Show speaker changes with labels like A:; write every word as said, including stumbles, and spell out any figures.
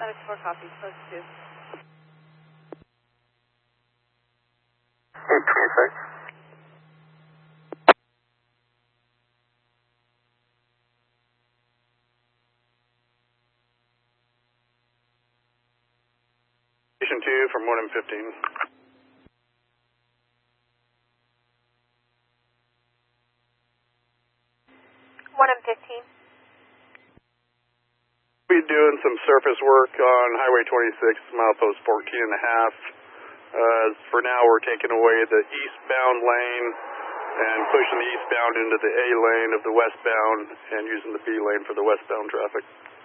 A: Ladder four copies, close two.
B: eight twenty-six.
C: Station two from one M fifteen.
A: one M fifteen.
C: We're doing some surface work on Highway twenty-six, milepost fourteen and a half. Uh, for now, we're taking away the eastbound lane and pushing the eastbound into the A lane of the westbound and using the B lane for the westbound traffic.